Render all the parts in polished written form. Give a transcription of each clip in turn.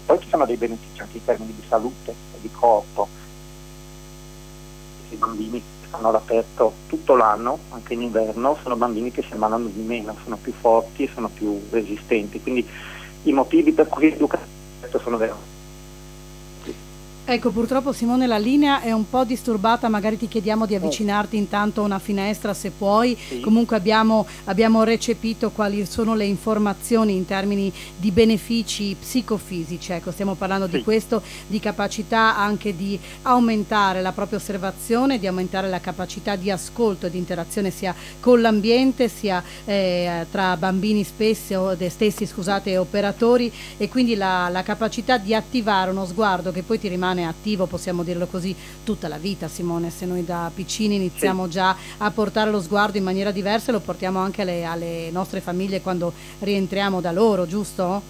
poi ci sono dei benefici anche in termini di salute e di corpo. I bambini che stanno all'aperto tutto l'anno, anche in inverno, sono bambini che si ammalano di meno, sono più forti e sono più resistenti, quindi i motivi per cui educare sono veramente. Ecco, purtroppo Simone la linea è un po' disturbata, magari ti chiediamo di avvicinarti intanto a una finestra se puoi. Sì. Comunque abbiamo recepito quali sono le informazioni in termini di benefici psicofisici, ecco, stiamo parlando di questo, di capacità anche di aumentare la propria osservazione, di aumentare la capacità di ascolto e di interazione sia con l'ambiente sia tra bambini stessi e operatori, e quindi la capacità di attivare uno sguardo che poi ti rimane attivo, possiamo dirlo così, tutta la vita, Simone. Se noi da piccini iniziamo già a portare lo sguardo in maniera diversa, e lo portiamo anche alle nostre famiglie quando rientriamo da loro, giusto?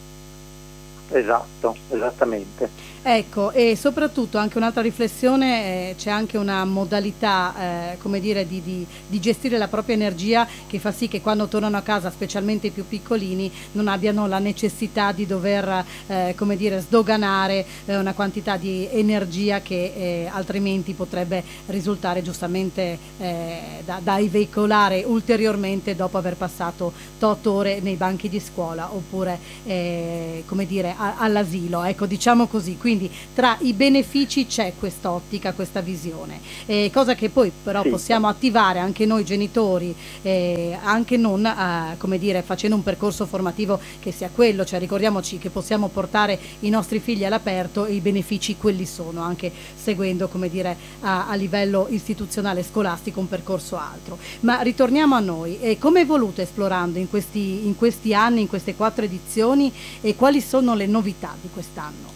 Esatto, esattamente. Ecco, e soprattutto anche un'altra riflessione, c'è anche una modalità, come dire, di gestire la propria energia, che fa sì che quando tornano a casa, specialmente i più piccolini, non abbiano la necessità di dover, come dire, sdoganare una quantità di energia che altrimenti potrebbe risultare giustamente da veicolare ulteriormente dopo aver passato 8 ore nei banchi di scuola oppure, come dire, all'asilo, ecco, diciamo così. Quindi tra i benefici c'è quest'ottica, questa visione, cosa che poi però possiamo attivare anche noi genitori, anche non come dire, facendo un percorso formativo che sia quello, cioè ricordiamoci che possiamo portare i nostri figli all'aperto e i benefici quelli sono, anche seguendo, come dire, a livello istituzionale scolastico un percorso altro. Ma ritorniamo a noi, come è evoluto Esplorando in questi anni, in queste 4 edizioni, e quali sono le novità di quest'anno?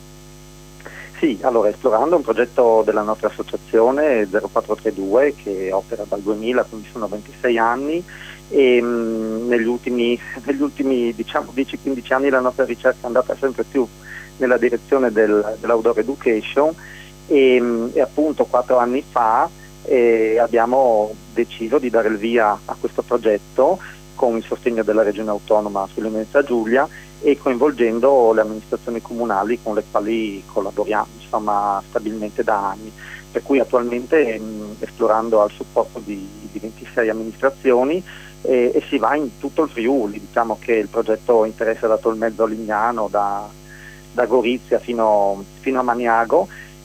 Sì, allora Esplorando è un progetto della nostra associazione 0432 che opera dal 2000, quindi sono 26 anni, e negli ultimi diciamo 10-15 anni la nostra ricerca è andata sempre più nella direzione dell'outdoor education, e appunto 4 anni fa abbiamo deciso di dare il via a questo progetto con il sostegno della Regione Autonoma Friuli Venezia Giulia e coinvolgendo le amministrazioni comunali con le quali collaboriamo, insomma, stabilmente da anni. Per cui attualmente Esplorando al supporto di 26 amministrazioni e si va in tutto il Friuli. Diciamo che il progetto interessa da Tolmezzo a Lignano, da Gorizia fino a Maniago,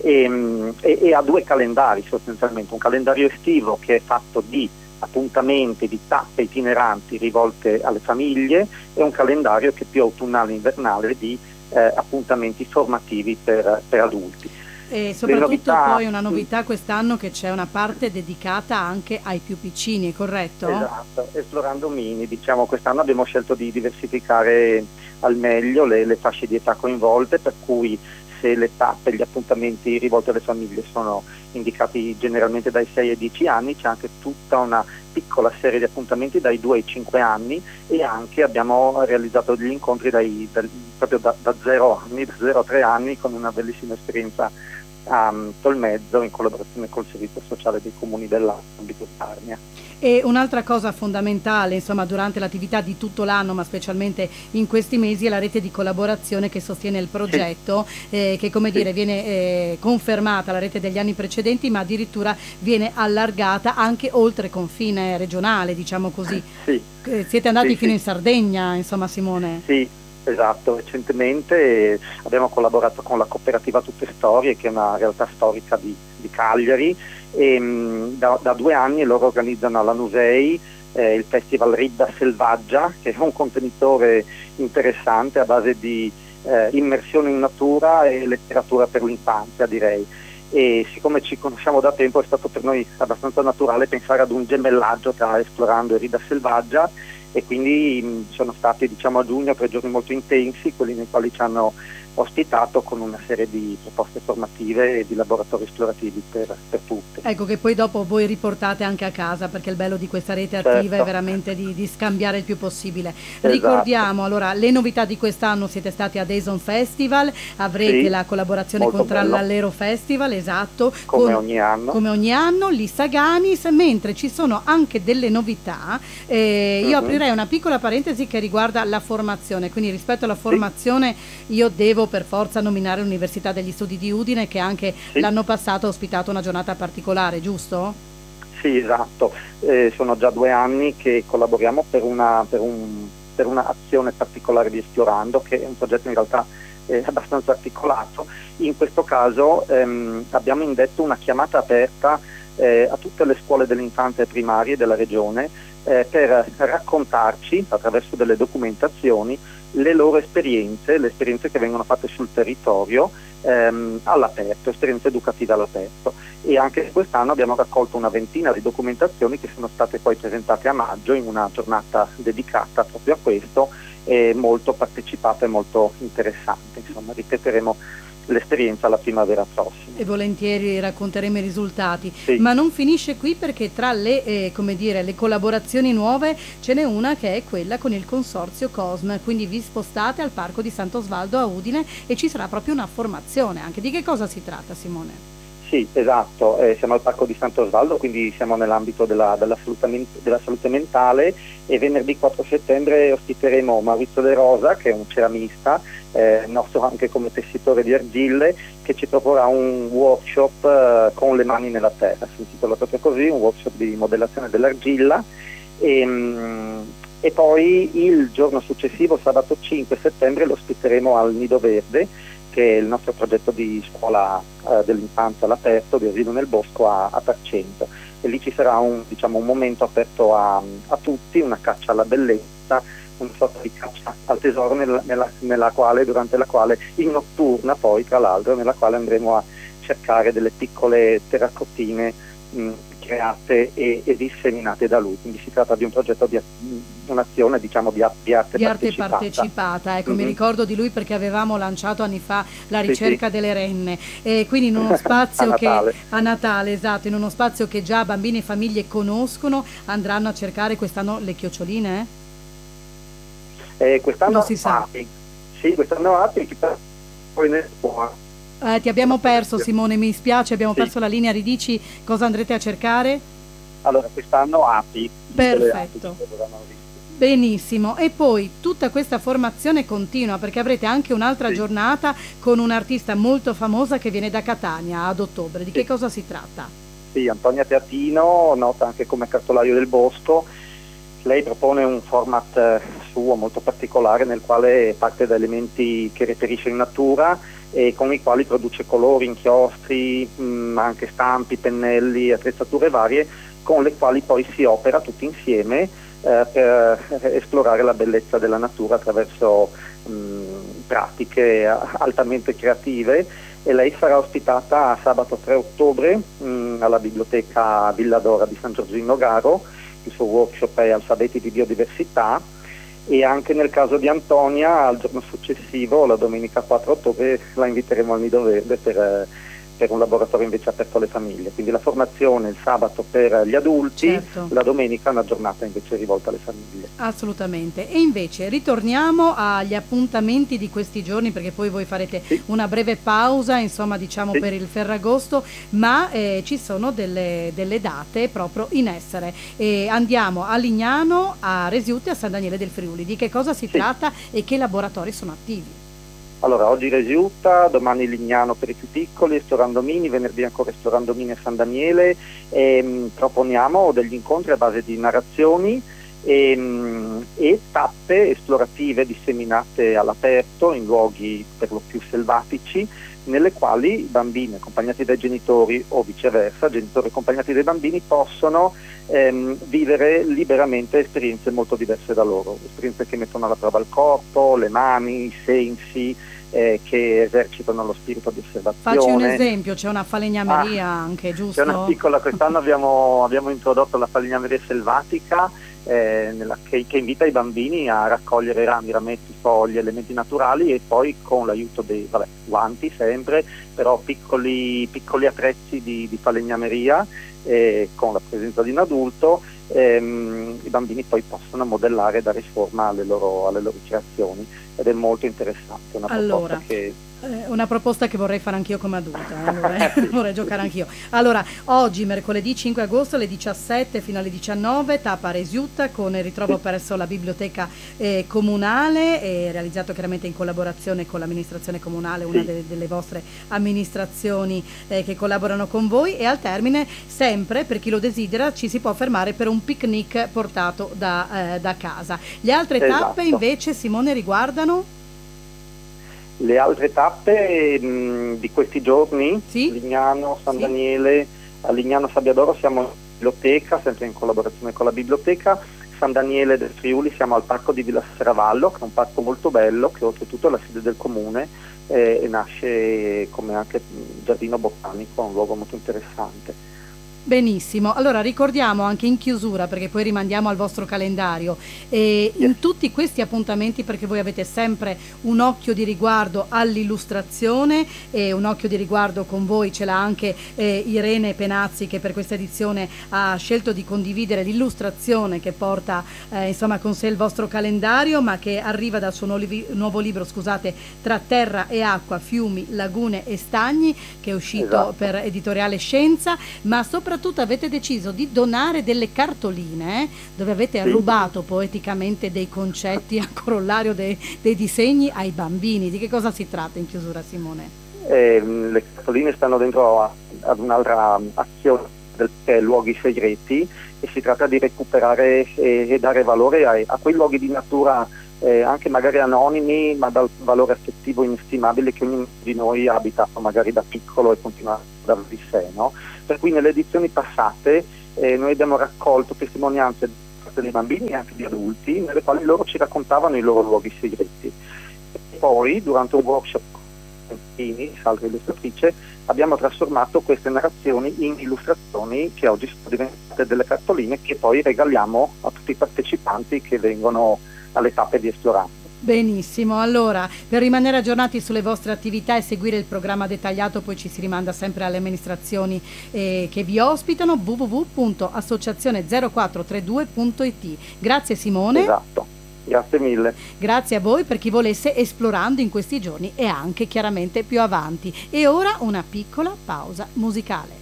e ha 2 calendari sostanzialmente: un calendario estivo che è fatto di appuntamenti, di tappe itineranti rivolte alle famiglie, e un calendario che è più autunnale e invernale di appuntamenti formativi per adulti. E soprattutto poi una novità quest'anno, che c'è una parte dedicata anche ai più piccini, è corretto? Esatto, Esplorando Mini, diciamo quest'anno abbiamo scelto di diversificare al meglio le fasce di età coinvolte, per cui se le tappe e gli appuntamenti rivolti alle famiglie sono indicati generalmente dai 6 ai 10 anni, c'è anche tutta una piccola serie di appuntamenti dai 2 ai 5 anni, e anche abbiamo realizzato degli incontri proprio da 0 anni, da 0 a 3 anni, con una bellissima esperienza a Tolmezzo in collaborazione col servizio sociale dei comuni dell'ambito Sarnia. E un'altra cosa fondamentale, insomma, durante l'attività di tutto l'anno, ma specialmente in questi mesi, è la rete di collaborazione che sostiene il progetto, che, come dire, viene confermata la rete degli anni precedenti, ma addirittura viene allargata anche oltre confine regionale, diciamo così. Siete andati fino in Sardegna, insomma, Simone? Sì, esatto. Recentemente abbiamo collaborato con la cooperativa Tutte Storie, che è una realtà storica di Cagliari, e da 2 anni loro organizzano alla Nusei il festival Ridda Selvaggia, che è un contenitore interessante a base di immersione in natura e letteratura per l'infanzia, direi. E siccome ci conosciamo da tempo, è stato per noi abbastanza naturale pensare ad un gemellaggio tra Esplorando e Ridda Selvaggia, e quindi sono stati, diciamo, a giugno 3 giorni molto intensi, quelli nei quali ci hanno ospitato con una serie di proposte formative e di laboratori esplorativi per tutti. Ecco, che poi dopo voi riportate anche a casa, perché il bello di questa rete attiva è veramente di scambiare il più possibile. Ricordiamo allora le novità di quest'anno: siete stati ad Eson Festival, avrete la collaborazione con Trallallero Festival, esatto, come ogni anno, l'Issaganis, mentre ci sono anche delle novità. Io aprirei una piccola parentesi che riguarda la formazione, quindi rispetto alla formazione io devo devo per forza nominare l'Università degli Studi di Udine, che anche Sì. l'anno passato ha ospitato una giornata particolare, giusto? Sì, esatto. Sono già 2 anni che collaboriamo per una azione particolare di Esplorando, che è un progetto in realtà abbastanza articolato. In questo caso abbiamo indetto una chiamata aperta a tutte le scuole dell'infanzia e primarie della regione per raccontarci, attraverso delle documentazioni, le loro esperienze, le esperienze che vengono fatte sul territorio all'aperto, esperienze educative all'aperto. E anche quest'anno abbiamo raccolto una ventina di documentazioni che sono state poi presentate a maggio in una giornata dedicata proprio a questo, molto partecipata e molto interessante. Insomma, ripeteremo l'esperienza la primavera prossima. E volentieri racconteremo i risultati. Sì. Ma non finisce qui, perché tra le, come dire, le collaborazioni nuove ce n'è una che è quella con il consorzio COSM, quindi vi spostate al Parco di Sant'Osvaldo a Udine e ci sarà proprio una formazione. Anche di che cosa si tratta, Simone? Sì, esatto, siamo al Parco di Sant'Osvaldo, quindi siamo nell'ambito della salute mentale, e venerdì 4 settembre ospiteremo Maurizio De Rosa, che è un ceramista, noto anche come tessitore di argille, che ci proporrà un workshop con le mani nella terra, si intitola proprio così, un workshop di modellazione dell'argilla. E poi il giorno successivo, sabato 5 settembre, lo ospiteremo al Nido Verde, che è il nostro progetto di scuola dell'infanzia all'aperto, di asilo nel bosco a Tarcento. E lì ci sarà un momento aperto a tutti, una caccia alla bellezza, una sorta di caccia al tesoro durante la quale, in notturna poi tra l'altro, nella quale andremo a cercare delle piccole terracottine create e disseminate da lui. Quindi si tratta di un progetto di un'azione, diciamo, di arte partecipata. Ecco, mi ricordo di lui perché avevamo lanciato anni fa la Sì, ricerca sì. delle renne, quindi in uno spazio A Natale. a Natale, esatto, in uno spazio che già bambini e famiglie conoscono. Andranno a cercare quest'anno le chioccioline? Quest'anno Non si sa. api. Sì, quest'anno api, poi ne può. Ti abbiamo perso, Simone, mi spiace, abbiamo Sì. perso la linea. Ridici cosa andrete a cercare? Allora, quest'anno api. Perfetto. Tutte le api che verranno viste. Benissimo, e poi tutta questa formazione continua, perché avrete anche un'altra Sì. giornata con un'artista molto famosa che viene da Catania ad ottobre. Di Sì. che cosa si tratta? Sì, Antonia Teatino, nota anche come Cartolaio del Bosco. Lei propone un format suo molto particolare, nel quale parte da elementi che reperisce in natura e con i quali produce colori, inchiostri, anche stampi, pennelli, attrezzature varie, con le quali poi si opera tutti insieme per esplorare la bellezza della natura attraverso pratiche altamente creative. E lei sarà ospitata sabato 3 ottobre alla biblioteca Villa Dora di San Giorgio Nogaro. Il suo workshop è Alfabeti di biodiversità, e anche nel caso di Antonia, al giorno successivo, la domenica 4 ottobre, la inviteremo al Nido Verde per un laboratorio invece aperto alle famiglie. Quindi la formazione il sabato per gli adulti, Certo. la domenica una giornata invece rivolta alle famiglie. Assolutamente. E invece ritorniamo agli appuntamenti di questi giorni, perché poi voi farete Sì. una breve pausa, insomma, diciamo, Sì. per il Ferragosto, ma ci sono delle date proprio in essere. E andiamo a Lignano, a Resiute e a San Daniele del Friuli. Di che cosa si Sì. tratta e che laboratori sono attivi? Allora, oggi Resiutta, domani Lignano per i più piccoli, Esplorando Mini, venerdì ancora Esplorando Mini a San Daniele. Proponiamo degli incontri a base di narrazioni e tappe esplorative disseminate all'aperto in luoghi per lo più selvatici, nelle quali i bambini accompagnati dai genitori o viceversa, genitori accompagnati dai bambini, possono vivere liberamente esperienze molto diverse da loro, esperienze che mettono alla prova il corpo, le mani, i sensi, che esercitano lo spirito di osservazione. Facci un esempio, c'è una falegnameria anche, giusto? C'è una piccola, quest'anno abbiamo introdotto la falegnameria selvatica, che invita i bambini a raccogliere rami, rametti, foglie, elementi naturali, e poi con l'aiuto dei guanti sempre, però piccoli attrezzi di falegnameria, con la presenza di un adulto, i bambini poi possono modellare e dare forma alle loro creazioni, ed è molto interessante, una proposta Allora, che una proposta che vorrei fare anch'io come adulta, vorrei giocare anch'io. Allora, oggi mercoledì 5 agosto alle 17 fino alle 19, tappa Resiutta con il ritrovo presso la biblioteca comunale, realizzato chiaramente in collaborazione con l'amministrazione comunale, una delle vostre amministrazioni che collaborano con voi, e al termine, sempre per chi lo desidera, ci si può fermare per un picnic portato da casa. Le altre tappe invece, Simone, riguardano? Le altre tappe di questi giorni, Lignano, San Daniele, a Lignano Sabbiadoro siamo in biblioteca, sempre in collaborazione con la biblioteca. San Daniele del Friuli siamo al parco di Villa Serravallo, che è un parco molto bello, che oltretutto è la sede del comune e nasce come anche giardino botanico, un luogo molto interessante. Benissimo, allora ricordiamo anche in chiusura, perché poi rimandiamo al vostro calendario, in tutti questi appuntamenti, perché voi avete sempre un occhio di riguardo all'illustrazione, e un occhio di riguardo con voi ce l'ha anche Irene Penazzi, che per questa edizione ha scelto di condividere l'illustrazione che porta insomma con sé il vostro calendario, ma che arriva dal suo nuovo libro, Tra terra e acqua, fiumi, lagune e stagni, che è uscito per Editoriale Scienza, ma soprattutto avete deciso di donare delle cartoline dove avete rubato poeticamente dei concetti a corollario dei disegni ai bambini. Di che cosa si tratta in chiusura, Simone? Le cartoline stanno dentro ad un'altra azione del Luoghi Segreti, e si tratta di recuperare e dare valore a quei luoghi di natura anche magari anonimi, ma dal valore affettivo inestimabile che ognuno di noi ha abitato magari da piccolo e continua a dare di sé, no? Per cui nelle edizioni passate noi abbiamo raccolto testimonianze dei bambini e anche di adulti, nelle quali loro ci raccontavano i loro luoghi segreti. E poi, durante un workshop con Salve illustratrice, abbiamo trasformato queste narrazioni in illustrazioni che oggi sono diventate delle cartoline che poi regaliamo a tutti i partecipanti che vengono alle tappe di Esplorando. Benissimo, allora per rimanere aggiornati sulle vostre attività e seguire il programma dettagliato, poi ci si rimanda sempre alle amministrazioni che vi ospitano, www.associazione0432.it. Grazie Simone. Esatto, grazie mille. Grazie a voi per chi volesse Esplorando in questi giorni e anche chiaramente più avanti. E ora una piccola pausa musicale.